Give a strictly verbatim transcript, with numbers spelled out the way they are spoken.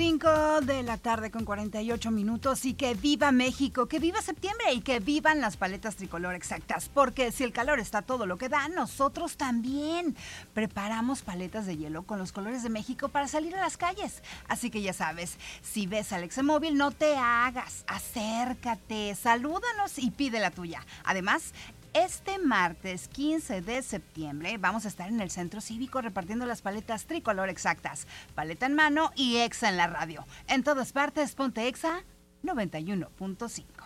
cinco de la tarde con cuarenta y ocho minutos y que viva México, que viva septiembre y que vivan las paletas tricolor exactas, porque si el calor está todo lo que da, nosotros también preparamos paletas de hielo con los colores de México para salir a las calles. Así que ya sabes, si ves al Examóvil, no te hagas, acércate, salúdanos y pide la tuya. Además, este martes quince de septiembre vamos a estar en el Centro Cívico repartiendo las paletas tricolor exactas. Paleta en mano y Exa en la radio. En todas partes, ponte Exa noventa y uno punto cinco.